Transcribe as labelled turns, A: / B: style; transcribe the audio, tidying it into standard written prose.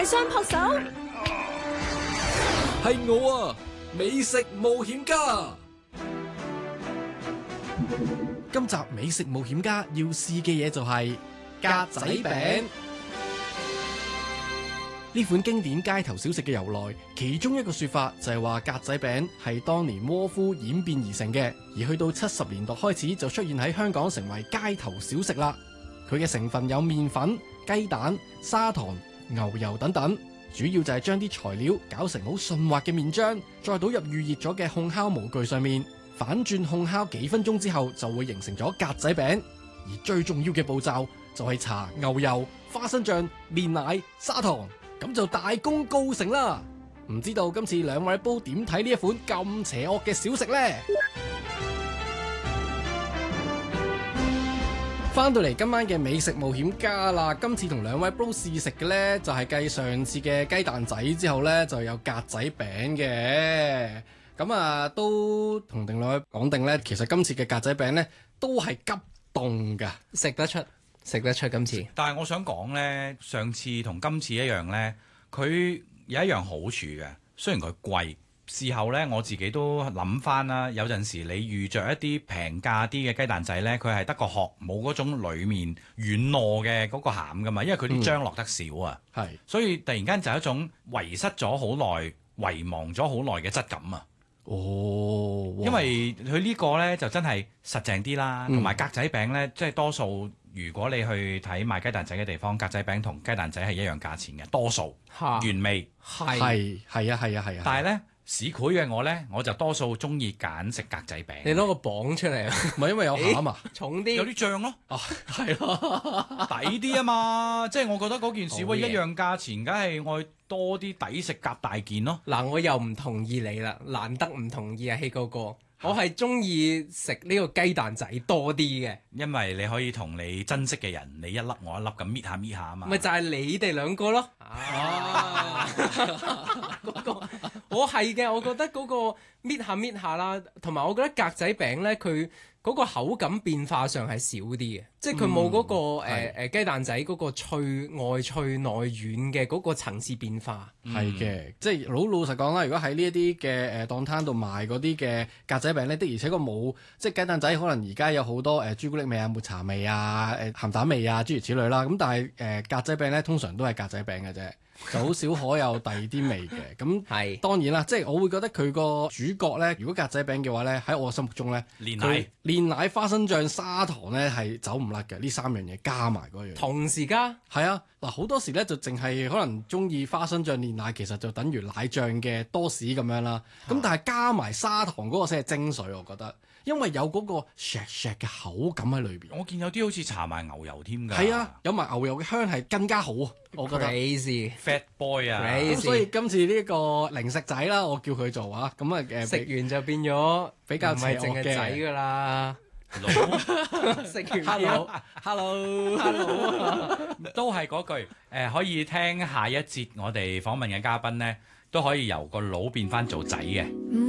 A: 相撲手？
B: 係我啊，美食冒險家。今集美食冒險家要試嘅嘢就係格仔餅。呢款經典街頭小食嘅由來，其中一個說法就係話格仔餅係當年窩夫演變而成嘅，而去到70年代開始就出現喺香港成為街頭小食啦。佢嘅成分有麵粉、雞蛋、砂糖、牛油等等，主要就係將啲材料搞成好順滑嘅麵漿，再倒入預熱咗嘅烘烤模具上面，反轉烘烤幾分鐘之後就會形成咗格仔餅。而最重要嘅步驟就係搽牛油、花生醬、煉奶、砂糖，咁就大功告成啦！唔知道今次兩位煲點睇呢一款咁邪惡嘅小食呢？翻到嚟今晚嘅美食冒險家啦，今次同兩位煲試食嘅呢，就係繼上次嘅雞蛋仔之後呢，就有格仔餅嘅。咁啊，都同兩位講定呢，其實今次嘅格仔餅呢，都係急凍噶，
C: 食得出今次。
D: 但係我想講呢，上次同今次一樣呢，佢有一樣好處嘅，雖然佢貴。事後呢，我自己都諗翻啦，有陣時你遇着一啲平價啲嘅雞蛋仔呢，佢係得個殼，冇嗰種裡面軟糯嘅嗰個餡噶嘛，因為佢啲漿落得少啊，所以突然間就係一種遺失咗好耐、遺忘咗好耐嘅質感啊。因為佢呢個呢，就真係實淨啲啦，同埋格仔餅呢，即係多數如果你去睇賣雞蛋仔嘅地方，格仔餅同雞蛋仔係一樣價錢嘅，多數原味
B: 係啊。
D: 但係呢，市儈嘅我呢，我就多數中意揀食格仔餅。
C: 你攞個磅出嚟啊！
B: 唔係因為有餡啊，
C: 重啲，
D: 有啲醬咯。
B: 係咯，
D: 抵啲啊嘛！即係我覺得嗰件事喂一樣價錢，梗係愛多啲抵食夾大件咯。
C: 嗱，我又唔同意你啦，難得唔同意啊，希哥哥。我係中意食呢個雞蛋仔多啲嘅，
D: 因為你可以同你珍惜嘅人，你一粒我一粒咁搣下搣下啊嘛。
C: 咪就係你哋兩個咯。我係嘅，我覺得嗰個搣下搣下啦，同埋我覺得格仔餅呢，佢嗰個口感變化上係少啲嘅，即係佢冇嗰個雞蛋仔嗰個脆外脆內軟嘅嗰個層次變化。
B: 係嘅，即係老實講啦，如果喺呢一啲嘅檔攤度賣嗰啲嘅格仔餅呢，的而且確冇即係雞蛋仔，可能而家有好多朱古力味啊、抹茶味啊、鹹蛋味啊諸如此類啦。咁但係格仔餅呢，通常都係格仔餅嘅啫。就好少可有第二啲味嘅，咁係當然啦，即係我會覺得佢個主角呢，如果格仔餅嘅話呢，喺我心目中呢，煉奶、花生醬、砂糖呢係走唔甩嘅，呢三樣嘢加埋嗰樣，
C: 同時加
B: 係啊，嗱好多時呢，就淨係可能中意花生醬煉奶，其實就等於奶醬嘅多士咁樣啦，咁但係加埋砂糖嗰個先係精髓，我覺得。因為有嗰個石石嘅口感喺裏邊，
D: 我見有啲好似搽埋牛油添㗎。
B: 係啊，有埋牛油嘅香係更加好啊！我覺得。
C: Crazy
D: Fat Boy 啊！
B: 咁所以今次呢個零食仔啦，我叫佢做啊，咁啊
C: 食完就變咗
B: 比較
C: 唔係淨係仔㗎啦。食完
D: Hello 都係嗰句可以聽下一節我哋訪問嘅嘉賓呢，都可以由個佬變翻做仔嘅。